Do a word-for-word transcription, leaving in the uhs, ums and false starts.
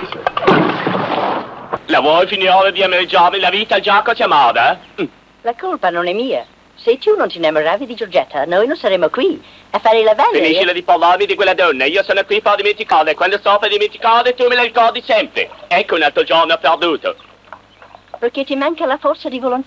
La vuoi finire di amareggiare la vita già chiamata? Mm. La colpa non è mia. Se tu non ti innamoravi di Giorgetta, noi non saremmo qui a fare la valle. Finiscila di parlarmi di quella donna, io sono qui per dimenticare, quando sto per dimenticare tu me la ricordi sempre. Ecco un altro giorno perduto. Perché ti manca la forza di volontà.